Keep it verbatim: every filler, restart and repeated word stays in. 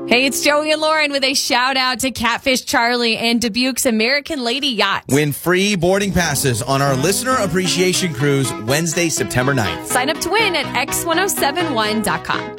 Hey, it's Joey and Lauren with a shout out to Catfish Charlie and Dubuque's American Lady Yacht. Win free boarding passes on our Listener Appreciation Cruise Wednesday, September ninth. Sign up to win at x ten seventy-one dot com.